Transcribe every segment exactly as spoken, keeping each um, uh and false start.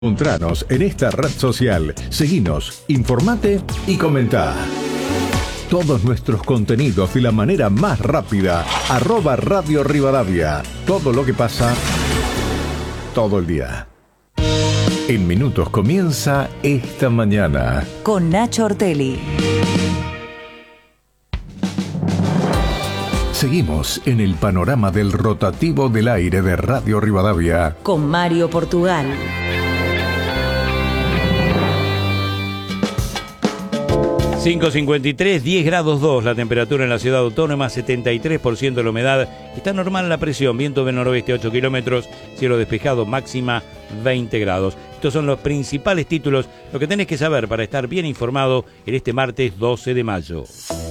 Encontranos en esta red social, seguinos, informate y comentá. Todos nuestros contenidos de la manera más rápida, arroba Radio Rivadavia. Todo lo que pasa, todo el día. En minutos comienza Esta Mañana. Con Nacho Ortelli. Seguimos en el panorama del rotativo del aire de Radio Rivadavia. Con Mario Portugal. cinco cincuenta y tres, diez grados dos la temperatura en la ciudad autónoma, setenta y tres por ciento la humedad, está normal la presión, viento de noroeste ocho kilómetros, cielo despejado, máxima veinte grados. Estos son los principales títulos, lo que tenés que saber para estar bien informado en este martes doce de mayo.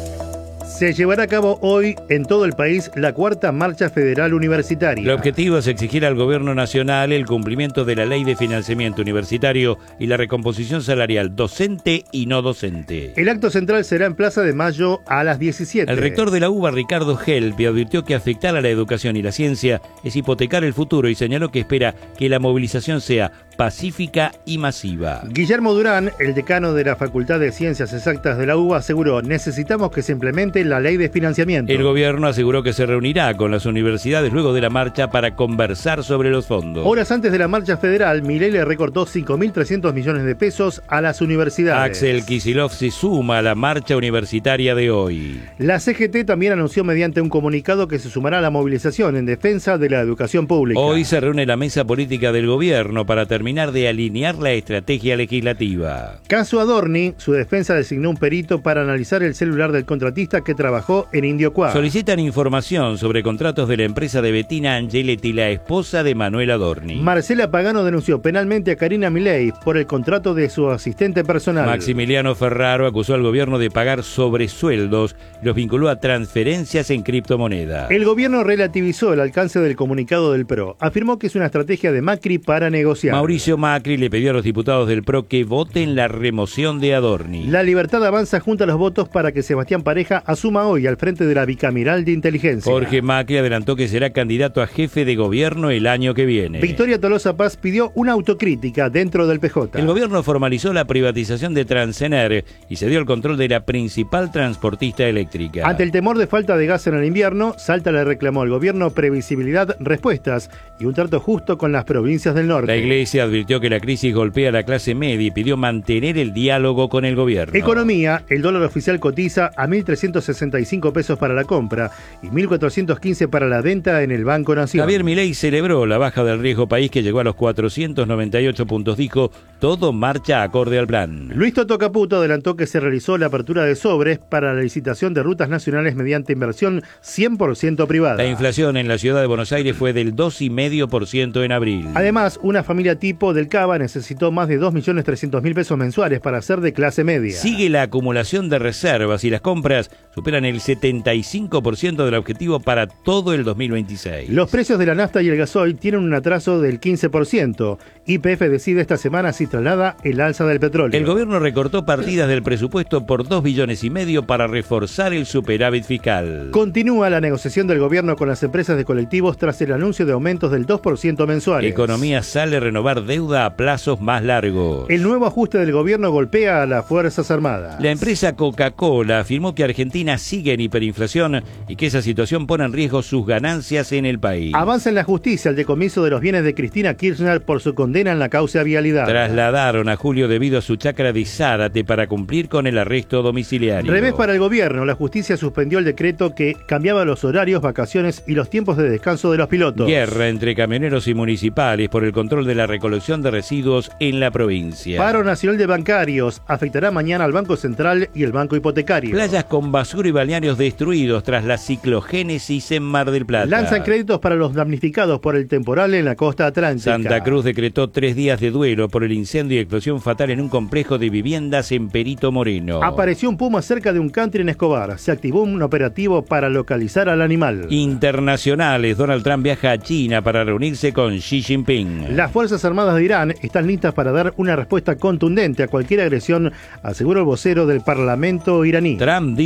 Se llevará a cabo hoy en todo el país la cuarta marcha federal universitaria. El objetivo es exigir al gobierno nacional el cumplimiento de la ley de financiamiento universitario y la recomposición salarial docente y no docente. El acto central será en Plaza de Mayo a las diecisiete. El rector de la U B A, Ricardo Helpi, advirtió que afectar a la educación y la ciencia es hipotecar el futuro y señaló que espera que la movilización sea pacífica y masiva. Guillermo Durán, el decano de la Facultad de Ciencias Exactas de la U B A, aseguró: necesitamos que se implemente la ley de financiamiento. El gobierno aseguró que se reunirá con las universidades luego de la marcha para conversar sobre los fondos. Horas antes de la marcha federal, Milei le recortó cinco mil trescientos millones de pesos a las universidades. Axel Kicillof se suma a la marcha universitaria de hoy. La C G T también anunció mediante un comunicado que se sumará a la movilización en defensa de la educación pública. Hoy se reúne la mesa política del gobierno para terminar de alinear la estrategia legislativa. Caso Adorni, su defensa designó un perito para analizar el celular del contratista que trabajó en Indiocuá. Solicitan información sobre contratos de la empresa de Bettina Angeletti, la esposa de Manuel Adorni. Marcela Pagano denunció penalmente a Karina Milei por el contrato de su asistente personal. Maximiliano Ferraro acusó al gobierno de pagar sobresueldos y los vinculó a transferencias en criptomonedas. El gobierno relativizó el alcance del comunicado del P R O. Afirmó que es una estrategia de Macri para negociar. Mauricio Macri le pidió a los diputados del P R O que voten la remoción de Adorni. La Libertad Avanza junta los votos para que Sebastián Pareja asuma hoy al frente de la bicameral de inteligencia. Jorge Macri adelantó que será candidato a jefe de gobierno el año que viene. Victoria Tolosa Paz pidió una autocrítica dentro del P J. El gobierno formalizó la privatización de Transener y se dio el control de la principal transportista eléctrica. Ante el temor de falta de gas en el invierno, Salta le reclamó al gobierno previsibilidad, respuestas y un trato justo con las provincias del norte. La Iglesia advirtió que la crisis golpea a la clase media y pidió mantener el diálogo con el gobierno. Economía, el dólar oficial cotiza a mil trescientos sesenta y cinco pesos para la compra y mil cuatrocientos quince para la venta en el Banco Nación. Javier Milei celebró la baja del riesgo país que llegó a los cuatrocientos noventa y ocho puntos. Dijo, todo marcha acorde al plan. Luis Toto Caputo adelantó que se realizó la apertura de sobres para la licitación de rutas nacionales mediante inversión cien por ciento privada. La inflación en la ciudad de Buenos Aires fue del dos coma cinco por ciento en abril. Además, una familia tipo del Cava necesitó más de dos millones trescientos mil pesos mensuales para ser de clase media. Sigue la acumulación de reservas y las compras superan el setenta y cinco por ciento del objetivo para todo el dos mil veintiséis. Los precios de la nafta y el gasoil tienen un atraso del quince por ciento. Y P F decide esta semana si traslada el alza del petróleo. El gobierno recortó partidas del presupuesto por dos billones y medio para reforzar el superávit fiscal. Continúa la negociación del gobierno con las empresas de colectivos tras el anuncio de aumentos del dos por ciento mensuales. Economía sale a renovar deuda a plazos más largos. El nuevo ajuste del gobierno golpea a las Fuerzas Armadas. La empresa Coca-Cola afirmó que Argentina sigue en hiperinflación y que esa situación pone en riesgo sus ganancias en el país. Avanza en la justicia el decomiso de los bienes de Cristina Kirchner por su condena en la causa vialidad. Trasladaron a Julio debido a su chacra de Zárate para cumplir con el arresto domiciliario. Revés para el gobierno. La justicia suspendió el decreto que cambiaba los horarios, vacaciones y los tiempos de descanso de los pilotos. Guerra entre camioneros y municipales por el control de la recolección de residuos en la provincia. Paro nacional de bancarios afectará mañana al Banco Central y el Banco Hipotecario. Playas con basura y balnearios destruidos tras la ciclogénesis en Mar del Plata. Lanzan créditos para los damnificados por el temporal en la costa atlántica. Santa Cruz decretó tres días de duelo por el incendio y explosión fatal en un complejo de viviendas en Perito Moreno. Apareció un puma cerca de un country en Escobar. Se activó un operativo para localizar al animal. Internacionales. Donald Trump viaja a China para reunirse con Xi Jinping. Las Fuerzas Armadas de Irán están listas para dar una respuesta contundente a cualquier agresión, aseguró el vocero del Parlamento iraní. Trump dice que está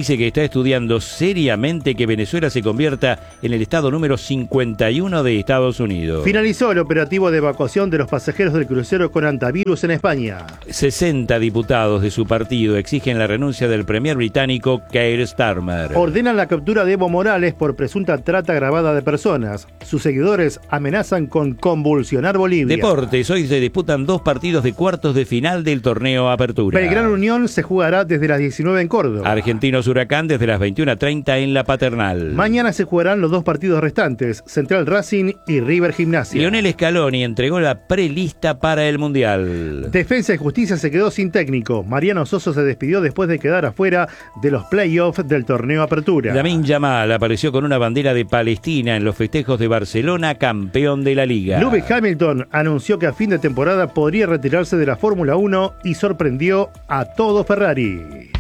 está estudiando seriamente que Venezuela se convierta en el estado número cincuenta y uno de Estados Unidos. Finalizó el operativo de evacuación de los pasajeros del crucero con antivirus en España. sesenta diputados de su partido exigen la renuncia del premier británico Keir Starmer. Ordenan la captura de Evo Morales por presunta trata agravada de personas. Sus seguidores amenazan con convulsionar Bolivia. Deportes, hoy se disputan dos partidos de cuartos de final del torneo Apertura. Belgrano Unión se jugará desde las diecinueve en Córdoba. Argentinos Huracán desde las veintiuna treinta en La Paternal. Mañana se jugarán los dos partidos restantes, Central Racing y River Gimnasia. Lionel Scaloni entregó la prelista para el Mundial. Defensa y Justicia se quedó sin técnico. Mariano Soso se despidió después de quedar afuera de los playoffs del torneo Apertura. Lamine Yamal apareció con una bandera de Palestina en los festejos de Barcelona, campeón de la Liga. Lewis Hamilton anunció que a fin de temporada podría retirarse de la Fórmula uno y sorprendió a todo Ferrari.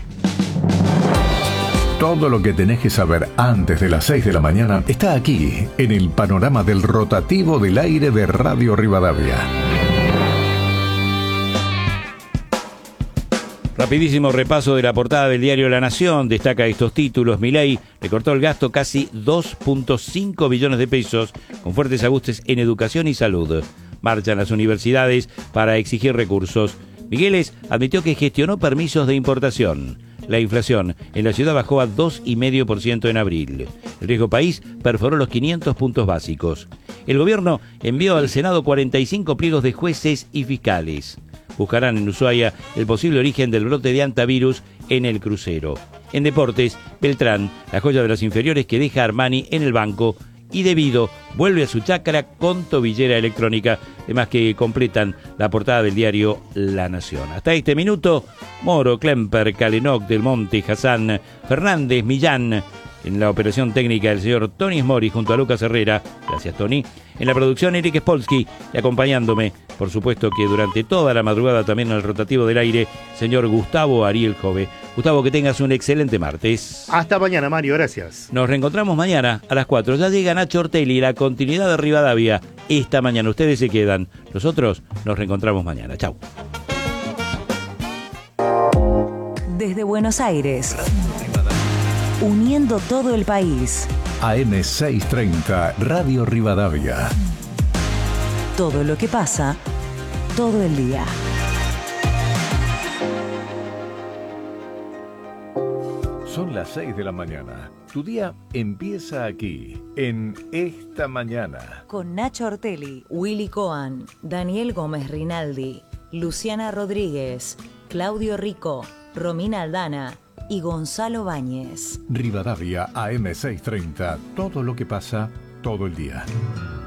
Todo lo que tenés que saber antes de las seis de la mañana está aquí, en el panorama del rotativo del aire de Radio Rivadavia. Rapidísimo repaso de la portada del diario La Nación. Destaca estos títulos. Milei recortó el gasto casi dos punto cinco billones de pesos, con fuertes ajustes en educación y salud. Marchan las universidades para exigir recursos. Migueles admitió que gestionó permisos de importación. La inflación en la ciudad bajó a dos coma cinco por ciento en abril. El riesgo país perforó los quinientos puntos básicos. El gobierno envió al Senado cuarenta y cinco pliegos de jueces y fiscales. Buscarán en Ushuaia el posible origen del brote de antivirus en el crucero. En deportes, Beltrán, la joya de las inferiores que deja Armani en el banco, y Debido vuelve a su chacra con tobillera electrónica, además que completan la portada del diario La Nación. Hasta este minuto, Moro, Klemper, Kalenoc, Del Monte, Hassan, Fernández, Millán. En la operación técnica el señor Tony Mori junto a Lucas Herrera. Gracias, Tony. En la producción Eric Spolsky y acompañándome, por supuesto que durante toda la madrugada también en el rotativo del aire, señor Gustavo Ariel Jove. Gustavo, que tengas un excelente martes. Hasta mañana, Mario, gracias. Nos reencontramos mañana a las cuatro. Ya llega Nacho Ortelli, la continuidad de Rivadavia. Esta mañana ustedes se quedan. Nosotros nos reencontramos mañana. Chau. Desde Buenos Aires, uniendo todo el país. A M seiscientos treinta, Radio Rivadavia. Todo lo que pasa, todo el día. Son las seis de la mañana. Tu día empieza aquí, en Esta Mañana. Con Nacho Ortelli, Willy Coan, Daniel Gómez Rinaldi, Luciana Rodríguez, Claudio Rico, Romina Aldana y Gonzalo Báñez. Rivadavia A M seiscientos treinta. Todo lo que pasa, todo el día.